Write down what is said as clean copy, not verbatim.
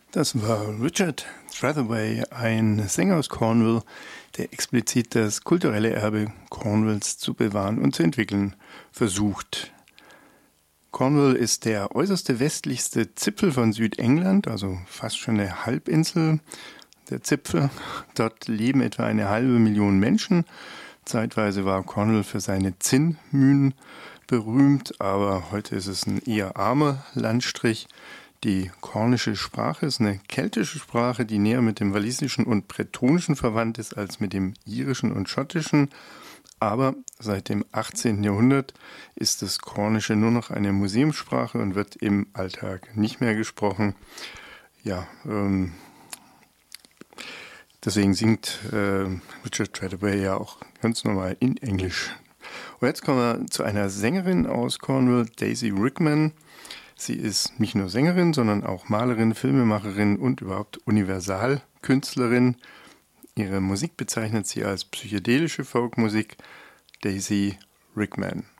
Das war Richard Trethewey, ein Sänger aus Cornwall, der explizit das kulturelle Erbe Cornwalls zu bewahren und zu entwickeln versucht. Cornwall ist der äußerste westlichste Zipfel von Südengland, also fast schon eine Halbinsel. Der Zipfel, dort leben etwa 500.000 Menschen. Zeitweise war Cornwall für seine Zinnmühlen berühmt, aber heute ist es ein eher armer Landstrich. Die kornische Sprache ist eine keltische Sprache, die näher mit dem walisischen und bretonischen verwandt ist als mit dem irischen und schottischen. Aber seit dem 18. Jahrhundert ist das Kornische nur noch eine Museumssprache und wird im Alltag nicht mehr gesprochen. Ja, deswegen singt Richard Trethewey ja auch ganz normal in Englisch. Und jetzt kommen wir zu einer Sängerin aus Cornwall, Daisy Rickman. Sie ist nicht nur Sängerin, sondern auch Malerin, Filmemacherin und überhaupt Universalkünstlerin. Ihre Musik bezeichnet sie als psychedelische Folkmusik. Daisy Rickman.